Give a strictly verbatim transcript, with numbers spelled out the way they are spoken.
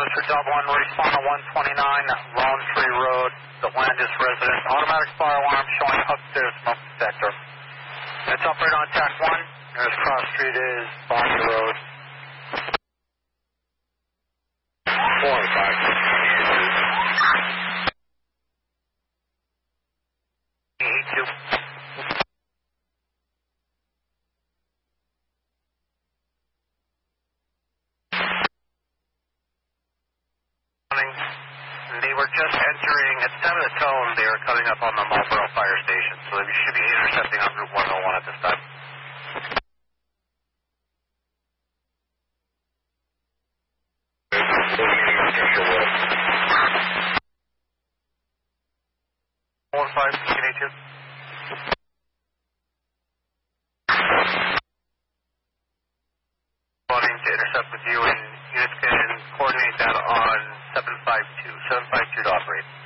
Mister Job one, respond to one twenty-nine, Lone Tree Road, the Landis residence. Automatic fire alarm showing upstairs smoke detector. It's operator on tack one. Nearest cross street is Bonnie Road. four five. eight two. They were just entering, at the time of the tone, they were coming up on the Marlboro Fire Station, so they should be intercepting on Route one oh one at this time. one five, eight two. Wanting to intercept with you, and units can coordinate that on seven five two, seven five two to operate.